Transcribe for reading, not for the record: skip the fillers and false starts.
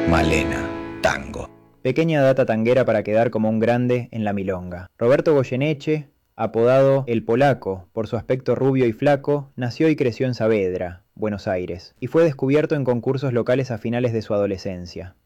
Malena, tango. Pequeña data tanguera para quedar como un grande en la milonga. Roberto Goyeneche, apodado El Polaco por su aspecto rubio y flaco, nació y creció en Saavedra, Buenos Aires, y fue descubierto en concursos locales a finales de su adolescencia.